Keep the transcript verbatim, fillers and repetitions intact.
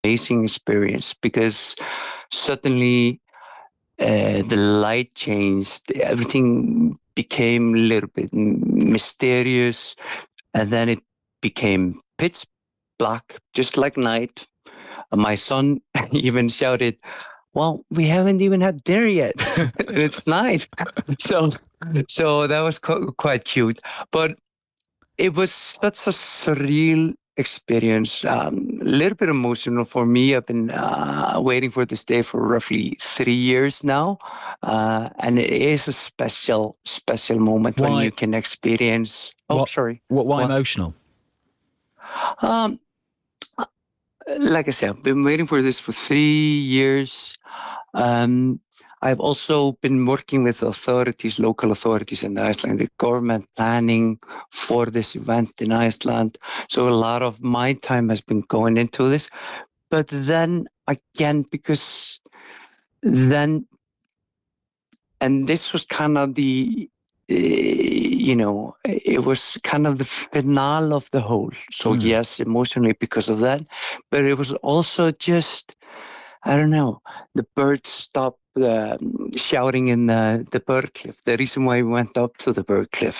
amazing experience because suddenly uh, the light changed, everything became a little bit mysterious, and then it became pitch black, just like night. My son even shouted, "Well, we haven't even had dinner yet, and it's night." So, so that was qu- quite cute. But it was such a surreal experience, um, a little bit emotional for me. I've been uh, waiting for this day for roughly three years now, uh, and it is a special, special moment when Why? you can experience. Oh, What? sorry. What? Why What? emotional? Um, like I said, I've been waiting for this for three years. Um, I've also been working with authorities, local authorities in Iceland, the government planning for this event in Iceland. So a lot of my time has been going into this. But then again, because then, and this was kind of the, uh, you know, it was kind of the finale of the whole. So Mm. yes, emotionally because of that, but it was also just, I don't know, the birds stopped um, shouting in the, the bird cliff. The reason why we went up to the bird cliff